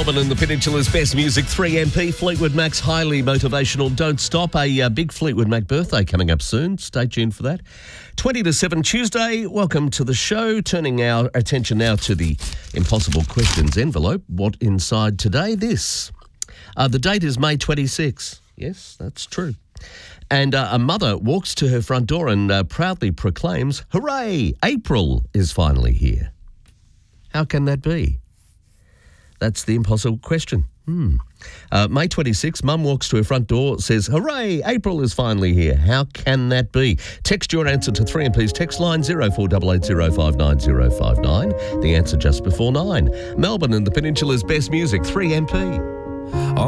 Melbourne and the Peninsula's best music, 3MP, Fleetwood Mac's highly motivational Don't Stop, a big Fleetwood Mac birthday coming up soon. Stay tuned for that. 20 to 7 Tuesday, welcome to the show. Turning our attention now to the Impossible Questions envelope. What inside today? This. The date is May 26. Yes, that's true. And a mother walks to her front door and proudly proclaims, "Hooray, April is finally here." How can that be? That's the impossible question. May 26, Mum walks to her front door, says, "Hooray, April is finally here." How can that be? Text your answer to 3MP's text line 0488059059. The answer just before 9. Melbourne and the Peninsula's best music, 3MP.